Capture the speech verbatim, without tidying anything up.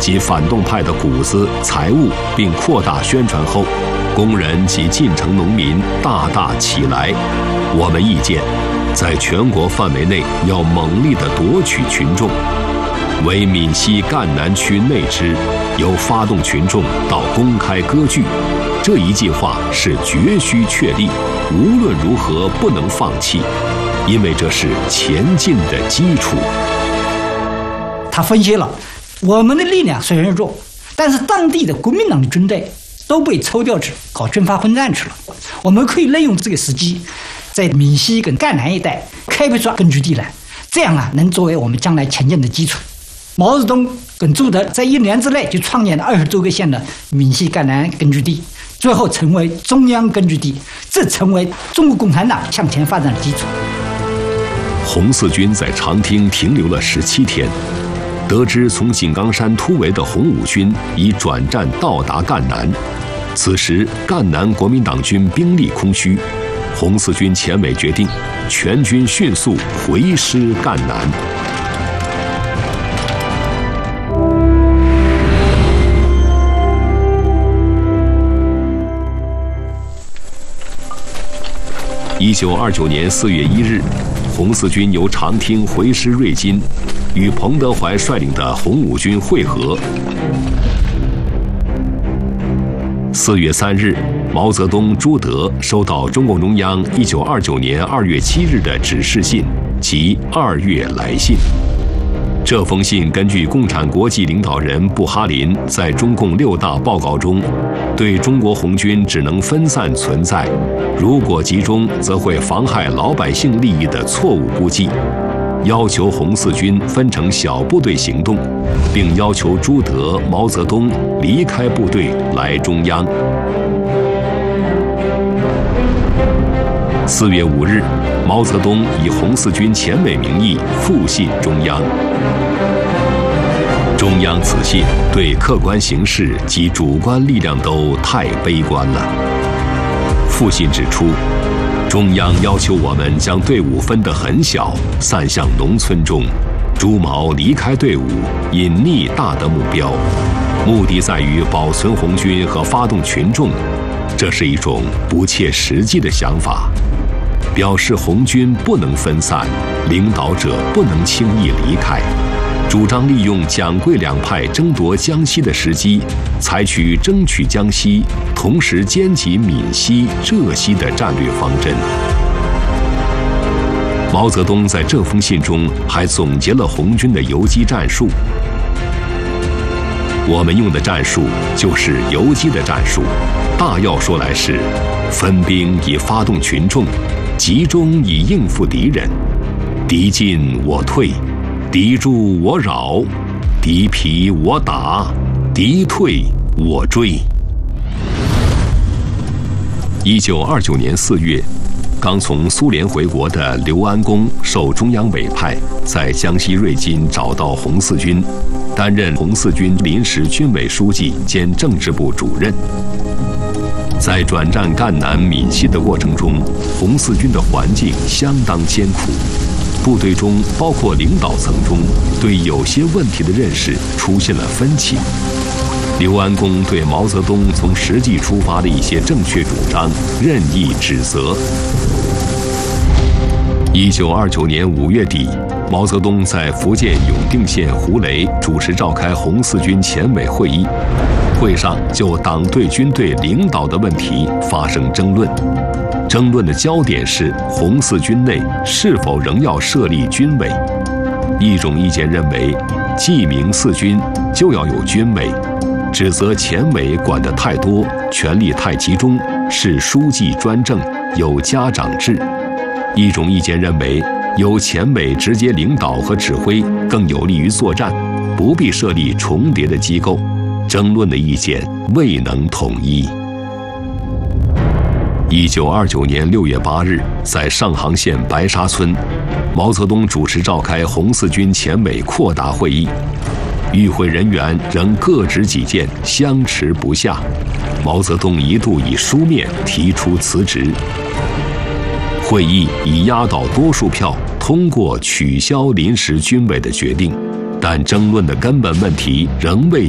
及反动派的谷子、财物，并扩大宣传后，工人及进城农民大大起来。我们意见，在全国范围内要猛力地夺取群众。为闽西赣南区内支，由发动群众到公开割据，这一计划是绝需确立，无论如何不能放弃，因为这是前进的基础。 他分析了，我们的力量虽然弱，但是当地的国民党的军队都被抽调去搞军阀混战去了，我们可以利用这个时机，在闽西跟赣南一带开辟出根据地来，这样啊，能作为我们将来前进的基础。毛泽东跟朱德在一年之内就创建了二十多个县的闽西赣南根据地，最后成为中央根据地，这成为中国共产党向前发展的基础。 红四军在长汀停留了十七天，得知从井冈山突围的红五军已转战到达赣南，此时赣南国民党军兵力空虚，红四军前委决定全军迅速回师赣南。一九二九年四月一日，红四军由长汀回师瑞金，与彭德怀率领的红五军会合。四月三日，毛泽东、朱德收到中共中央一九二九年二月七日的指示信及二月来信。这封信根据共产国际领导人布哈林在中共六大报告中对中国红军只能分散存在，如果集中则会妨害老百姓利益的错误估计，要求红四军分成小部队行动，并要求朱德、毛泽东离开部队来中央。四月五日，毛泽东以红四军前委名义复信中央。中央此信对客观形势及主观力量都太悲观了。复信指出，中央要求我们将队伍分得很小，散向农村中，朱毛离开队伍，隐匿大的目标，目的在于保存红军和发动群众，这是一种不切实际的想法。表示红军不能分散，领导者不能轻易离开，主张利用蒋桂两派争夺江西的时机，采取争取江西，同时兼及闽西、浙西的战略方针。毛泽东在这封信中还总结了红军的游击战术。我们用的战术就是游击的战术，大要说来是分兵以发动群众，集中以应付敌人，敌进我退，敌驻我扰，敌疲我打，敌退我追。一九二九年四月，刚从苏联回国的刘安恭受中央委派，在江西瑞金找到红四军，担任红四军临时军委书记兼政治部主任。在转战赣南、闽西的过程中，红四军的环境相当艰苦，部队中包括领导层中对有些问题的认识出现了分歧。刘安恭对毛泽东从实际出发的一些正确主张任意指责。一九二九年五月底，毛泽东在福建永定县胡雷主持召开红四军前委会议，会上就党对军队领导的问题发生争论。争论的焦点是红四军内是否仍要设立军委。一种意见认为，既名四军就要有军委，指责前委管得太多，权力太集中，是书记专政，有家长制。一种意见认为，由前委直接领导和指挥更有利于作战，不必设立重叠的机构。争论的意见未能统一。一九二九年六月八日，在上杭县白沙村，毛泽东主持召开红四军前委扩大会议，与会人员仍各执己见，相持不下。毛泽东一度以书面提出辞职。会议以压倒多数票通过取消临时军委的决定，但争论的根本问题仍未